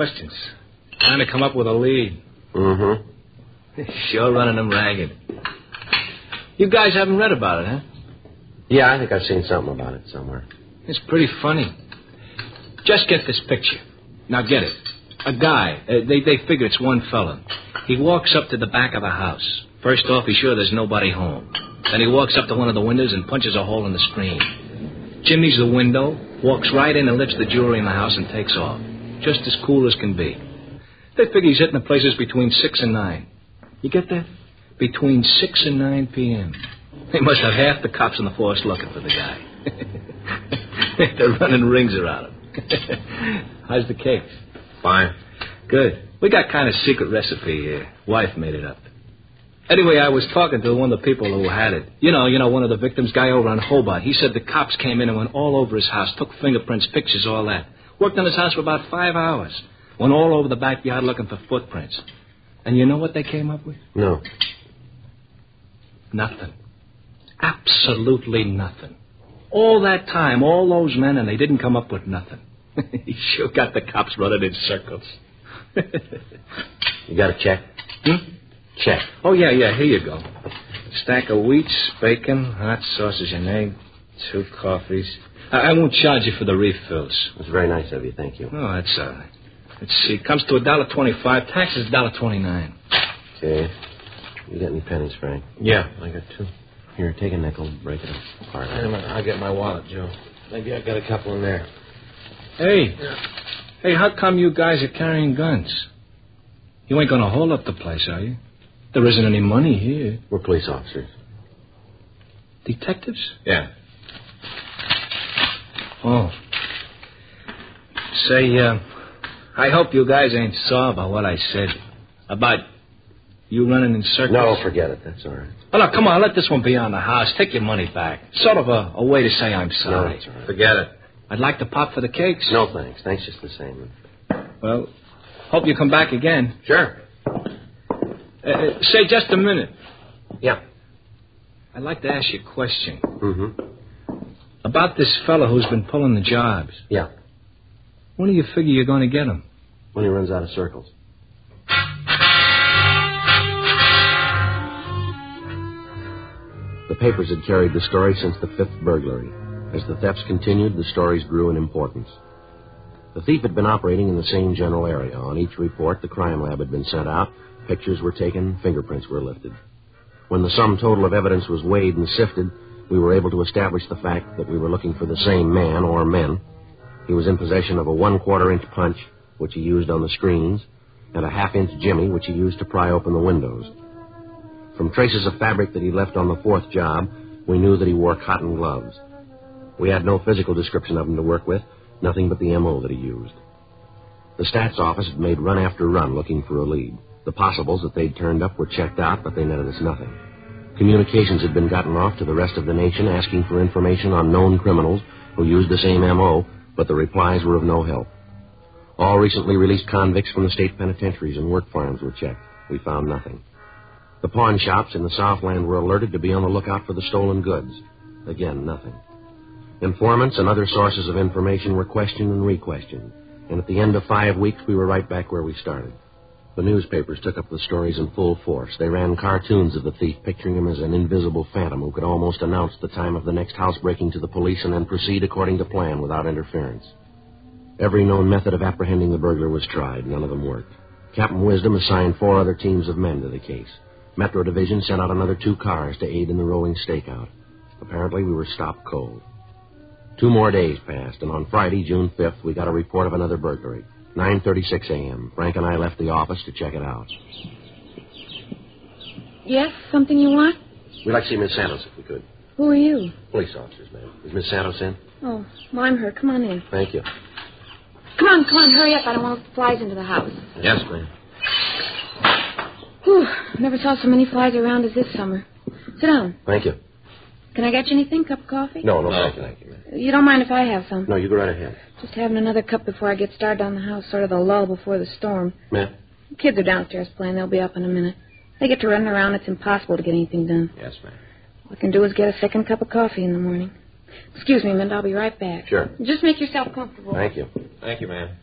questions. Trying to come up with a lead. Mm-hmm. Sure running them ragged. You guys haven't read about it, huh? Yeah, I think I've seen something about it somewhere. It's pretty funny. Just get this picture. Now get it. A guy. They figure it's one fella. He walks up to the back of the house. First off, he's sure there's nobody home. Then he walks up to one of the windows and punches a hole in the screen. Jimmy's the window, walks right in and lifts the jewelry in the house and takes off. Just as cool as can be. They figure he's hitting the places between 6 and 9. You get that? Between 6 and 9 p.m. They must have half the cops in the force looking for the guy. They're running rings around him. How's the cakes? Fine. Good. We got kind of secret recipe here. Wife made it up. Anyway, I was talking to one of the people who had it. You know, one of the victims, guy over on Hobart. He said the cops came in and went all over his house, took fingerprints, pictures, all that. Worked on his house for about 5 hours. Went all over the backyard looking for footprints. And you know what they came up with? No. Nothing. Absolutely nothing. All that time, all those men, and they didn't come up with nothing. He sure got the cops running in circles. You got a check? Check. Oh, yeah, here you go. Stack of wheats, bacon, hot sausage and egg, 2 coffees. I won't charge you for the refills. That's very nice of you, thank you. Oh, that's all right. Let's see, it comes to $1.25. Taxes $1.29. Okay. You got any pennies, Frank? Yeah. I got 2. Here, take a nickel, break it apart. Wait a minute, I'll get my wallet, Joe. Maybe I got a couple in there. Hey. Hey, how come you guys are carrying guns? You ain't gonna hold up the place, are you? There isn't any money here. We're police officers. Detectives? Yeah. Oh. Say, I hope you guys ain't sore about what I said. About you running in circles. No, forget it. That's all right. Oh, no, come on. Let this one be on the house. Take your money back. Sort of a way to say I'm sorry. No, that's all right. Forget it. I'd like to pop for the cakes. No, thanks. Thanks just the same. Well, hope you come back again. Sure. Say, just a minute. Yeah. I'd like to ask you a question. Mm-hmm. About this fellow who's been pulling the jobs. Yeah. When do you figure you're going to get him? When he runs out of circles. The papers had carried the story since the 5th burglary. As the thefts continued, the stories grew in importance. The thief had been operating in the same general area. On each report, the crime lab had been sent out, pictures were taken, fingerprints were lifted. When the sum total of evidence was weighed and sifted, we were able to establish the fact that we were looking for the same man or men. He was in possession of a 1/4-inch punch, which he used on the screens, and a 1/2-inch jimmy, which he used to pry open the windows. From traces of fabric that he left on the 4th job, we knew that he wore cotton gloves. We had no physical description of him to work with, nothing but the M.O. that he used. The stats office had made run after run looking for a lead. The possibles that they'd turned up were checked out, but they netted us nothing. Communications had been gotten off to the rest of the nation asking for information on known criminals who used the same M.O., but the replies were of no help. All recently released convicts from the state penitentiaries and work farms were checked. We found nothing. The pawn shops in the Southland were alerted to be on the lookout for the stolen goods. Again, nothing. Informants and other sources of information were questioned and re-questioned, and at the end of 5 weeks, we were right back where we started. The newspapers took up the stories in full force. They ran cartoons of the thief, picturing him as an invisible phantom who could almost announce the time of the next housebreaking to the police and then proceed according to plan without interference. Every known method of apprehending the burglar was tried. None of them worked. Captain Wisdom assigned 4 other teams of men to the case. Metro Division sent out another 2 cars to aid in the rolling stakeout. Apparently, we were stopped cold. 2 more days passed, and on Friday, June 5th, we got a report of another burglary. 9:36 a.m. Frank and I left the office to check it out. Yes? Something you want? We'd like to see Miss Santos if we could. Who are you? Police officers, ma'am. Is Miss Santos in? Oh, well, I'm her. Come on in. Thank you. Come on, hurry up. I don't want flies into the house. Yes, ma'am. Whew, never saw so many flies around as this summer. Sit down. Thank you. Can I get you anything? Cup of coffee? No, thank you, ma'am. You don't mind if I have some? No, you go right ahead. Just having another cup before I get started on the house, sort of the lull before the storm. Ma'am? The kids are downstairs playing. They'll be up in a minute. They get to running around. It's impossible to get anything done. Yes, ma'am. All I can do is get a second cup of coffee in the morning. Excuse me, Mint. I'll be right back. Sure. Just make yourself comfortable. Thank you. Thank you, ma'am.